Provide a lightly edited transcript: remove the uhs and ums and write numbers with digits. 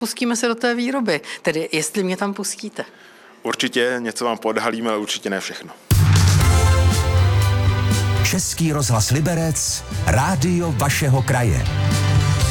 Pustíme se do té výroby, tedy jestli mě tam pustíte. Určitě něco vám podhalíme, ale určitě ne všechno. Český rozhlas Liberec, rádio vašeho kraje.